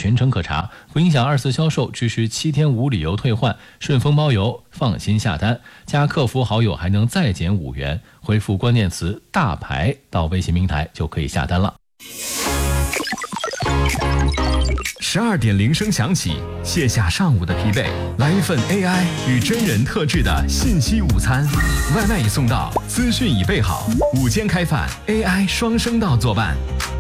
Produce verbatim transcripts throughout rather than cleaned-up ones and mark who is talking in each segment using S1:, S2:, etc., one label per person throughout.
S1: 全程可查，不影响二次销售，支持七天无理由退换，顺丰包邮，放心下单。加客服好友还能再减五元，回复关键词大牌到微信平台就可以下单了。
S2: 十二点铃声响起，卸下上午的疲惫，来一份 A I 与真人特制的信息午餐，外卖已送到，资讯已备好，午间开饭 A I 双声道作伴。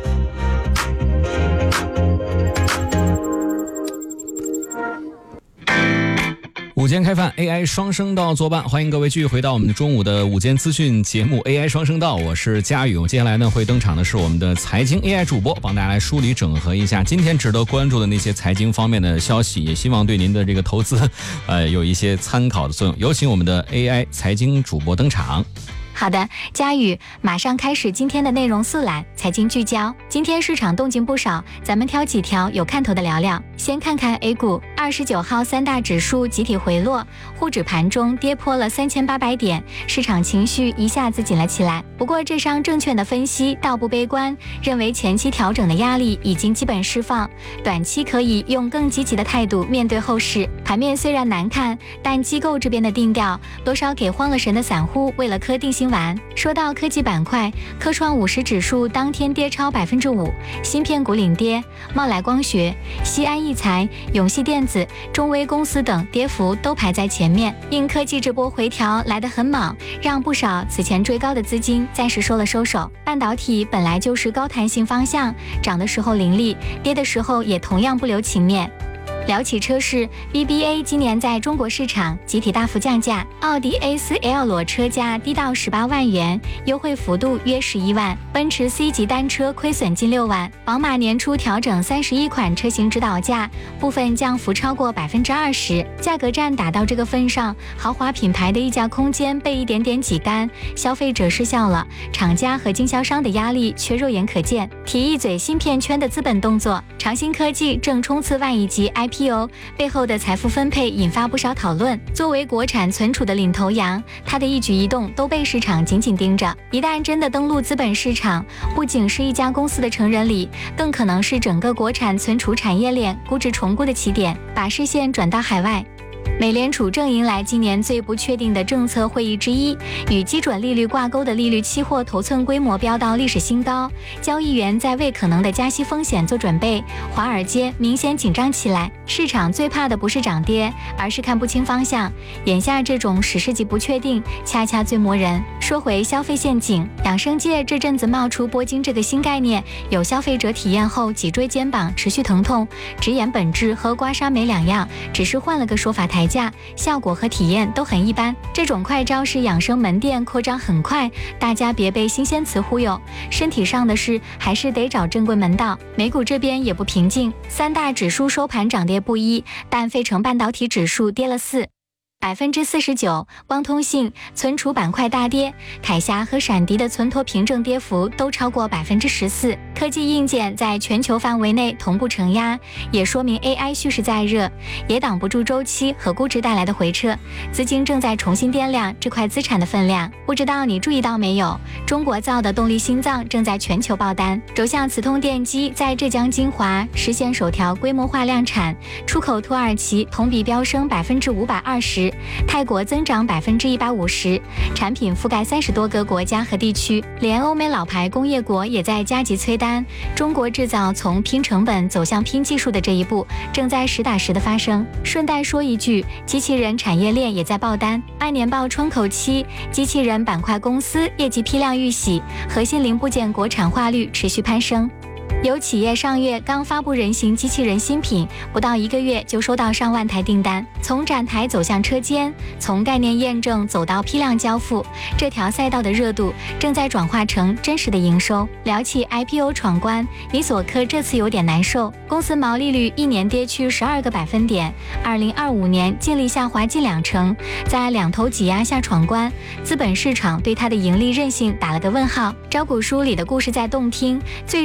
S3: 午间开饭 A I 双声道作伴，欢迎各位继续回到我们的中午的午间资讯节目 A I 双声道，我是佳宇。接下来呢会登场的是我们的财经 A I 主播，帮大家来梳理整合一下今天值得关注的那些财经方面的消息，也希望对您的这个投资呃有一些参考的作用。有请我们的 A I 财经主播登场。
S4: 好的，佳宇，马上开始今天的内容速览，财经聚焦。今天市场动静不少，咱们挑几条有看头的聊聊。先看看 A 股，二十九号三大指数集体回落，沪指盘中跌破了三千八百点，市场情绪一下子紧了起来。不过浙商证券的分析倒不悲观，认为前期调整的压力已经基本释放，短期可以用更积极的态度面对后市。盘面虽然难看，但机构这边的定调多少给慌了神的散户为了磕定心丸。说到科技板块，科创五十指数当天跌超百分之五，芯片股领跌，茂来光学、西安易材、永系电子、中微公司等跌幅都排在前面。硬科技这波回调来得很猛，让不少此前追高的资金暂时收了收手。半导体本来就是高弹性方向，涨的时候凌厉，跌的时候也同样不留情面。聊起车市 ，B B A 今年在中国市场集体大幅降价，奥迪 A 四 L 裸车价低到十八万元，优惠幅度约十一万；奔驰 C 级单车亏损近六万；宝马年初调整三十一款车型指导价，部分降幅超过百分之二十。价格战打到这个份上，豪华品牌的溢价空间被一点点挤干，消费者失效了，厂家和经销商的压力却肉眼可见。提一嘴芯片圈的资本动作，长鑫科技正冲刺万亿级 I P O， 背后的财富分配引发不少讨论。作为国产存储的领头羊，它的一举一动都被市场紧紧盯着。一旦真的登陆资本市场，不仅是一家公司的成人礼，更可能是整个国产存储产业链估值重估的起点。把视线转到海外，美联储正迎来今年最不确定的政策会议之一，与基准利率挂钩的利率期货头寸规模飙到历史新高，交易员在为可能的加息风险做准备，华尔街明显紧张起来。市场最怕的不是涨跌，而是看不清方向。眼下这种史诗级不确定，恰恰最磨人。说回消费陷阱，养生界这阵子冒出铂金这个新概念，有消费者体验后脊椎肩膀持续疼痛，直言本质和刮痧没两样，只是换了个说法抬价，效果和体验都很一般。这种快招式养生门店扩张很快，大家别被新鲜词忽悠，身体上的事还是得找正规门道。美股这边也不平静，三大指数收盘涨跌不一，但费城半导体指数跌了四。百分之四十九，光通信、存储板块大跌，凯霞和闪迪的存托凭证跌幅都超过百分之十四。科技硬件在全球范围内同步承压，也说明 A I 蓄势在热，也挡不住周期和估值带来的回撤。资金正在重新掂量这块资产的分量。不知道你注意到没有，中国造的动力心脏正在全球爆单。轴向磁通电机在浙江金华实现首条规模化量产，出口土耳其同比飙升百分之五百二十。泰国增长百分之一百五十，产品覆盖三十多个国家和地区，连欧美老牌工业国也在加急催单。中国制造从拼成本走向拼技术的这一步，正在实打实的发生。顺带说一句，机器人产业链也在爆单。按年报窗口期，机器人板块公司业绩批量预喜，核心零部件国产化率持续攀升。有企业上月刚发布人形机器人新品，不到一个月就收到上万台订单。从展台走向车间，从概念验证走到批量交付，这条赛道的热度正在转化成真实的营收。聊起 I P O 闯关，尼索科这次有点难受，公司毛利率一年跌去十二个百分点，二零二五年净利下滑近两成，在两头挤压下闯关，资本市场对它的盈利韧性打了个问号。招股书里的故事再动听，最终还是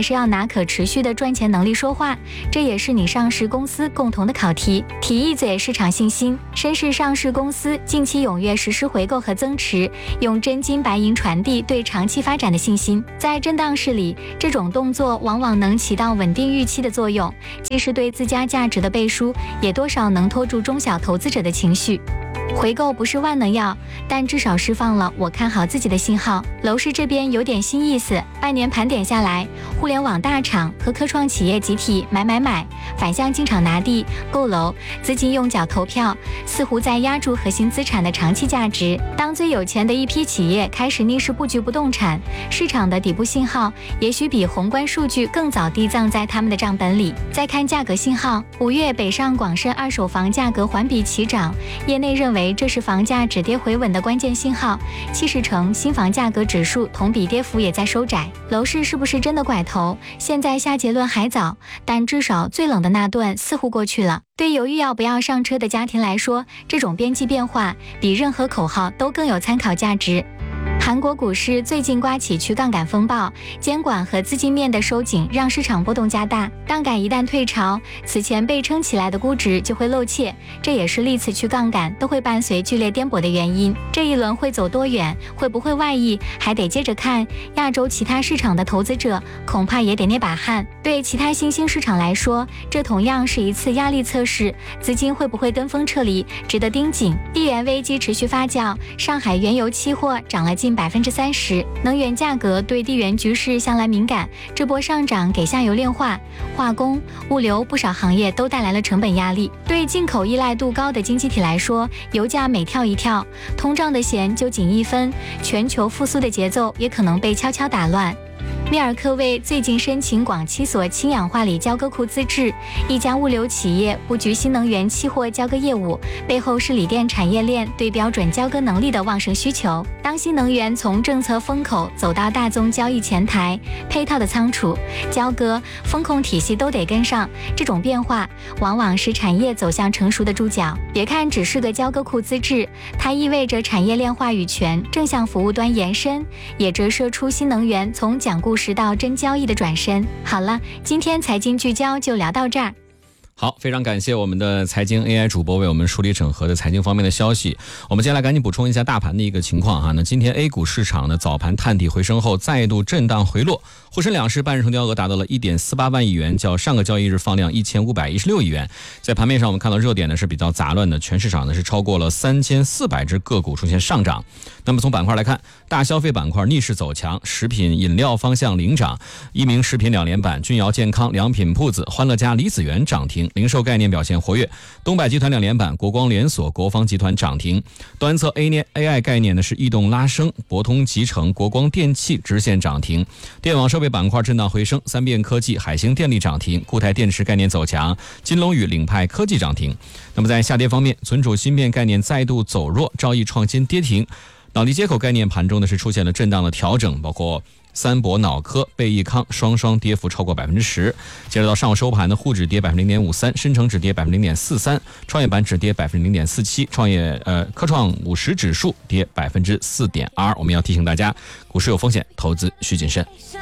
S4: 是要拿可持续的赚钱能力说话，这也是你上市公司共同的考题。提一嘴市场信心，深市上市公司近期踊跃实施回购和增持，用真金白银传递对长期发展的信心。在震荡市里，这种动作往往能起到稳定预期的作用，既是对自家价值的背书，也多少能拖住中小投资者的情绪。回购不是万能药，但至少释放了我看好自己的信号。楼市这边有点新意思，半年盘点下来，互联网大厂和科创企业集体买买买，反向进场拿地购楼，资金用脚投票，似乎在压住核心资产的长期价值。当最有钱的一批企业开始逆势布局不动产，市场的底部信号也许比宏观数据更早地藏在他们的账本里。再看价格信号，五月北上广深二手房价格环比齐涨，业内认为这是房价止跌回稳的关键信号，七十城新房价格指数同比跌幅也在收窄。楼市是不是真的拐头？现在下结论还早，但至少最冷的那顿似乎过去了。对犹豫要不要上车的家庭来说，这种边际变化比任何口号都更有参考价值。韩国股市最近刮起去杠杆风暴，监管和资金面的收紧让市场波动加大。杠杆一旦退潮，此前被撑起来的估值就会露怯，这也是历次去杠杆都会伴随剧烈颠簸的原因。这一轮会走多远，会不会外溢，还得接着看。亚洲其他市场的投资者恐怕也得捏把汗。对其他新兴市场来说，这同样是一次压力测试，资金会不会跟风撤离，值得盯紧。地缘危机持续发酵，上海原油期货涨了近百分之三十，能源价格对地缘局势向来敏感，这波上涨给下游炼化、化工、物流不少行业都带来了成本压力。对进口依赖度高的经济体来说，油价每跳一跳，通胀的弦就紧一分，全球复苏的节奏也可能被悄悄打乱。密尔科为最近申请广七所氢氧化锂交割库资质，一家物流企业布局新能源期货交割业务，背后是锂电产业链对标准交割能力的旺盛需求。当新能源从政策风口走到大宗交易前台，配套的仓储、交割、风控体系都得跟上，这种变化往往是产业走向成熟的注脚。别看只是个交割库资质，它意味着产业链话语权正向服务端延伸，也折射出新能源从讲故事到真交易的转身。好了，今天财经聚焦就聊到这儿。
S3: 好，非常感谢我们的财经 A I 主播为我们梳理整合的财经方面的消息。我们接下来赶紧补充一下大盘的一个情况哈。那今天 A 股市场的早盘探底回升后再度震荡回落，沪深两市半日成交额达到了 一点四八万亿元，较上个交易日放量一千五百一十六亿元。在盘面上我们看到热点呢是比较杂乱的，全市场呢是超过了三千四百只个股出现上涨。那么从板块来看，大消费板块逆势走强，食品饮料方向领涨，一鸣食品两连板，君瑶健康、良品铺子、欢乐家、李子园涨停，零售概念表现活跃，东百集团两连板，国光连锁、国防集团涨停。端侧 A I 概念呢是异动拉升，博通集成、国光电器直线涨停。电网设备板块震荡回升，三变科技、海星电力涨停，固态电池概念走强，金龙与领派科技涨停。那么在下跌方面，存储芯片概念再度走弱，兆易创新跌停。脑力接口概念盘中呢是出现了震荡的调整，包括三博脑科、贝益康双双跌幅超过百分之十。接着到上午收盘的沪指跌百分之零点五三，深成指跌百分之零点四三，创业板指跌百分之零点四七，创业呃科创五十指数跌百分之四点二。我们要提醒大家，股市有风险，投资需谨慎。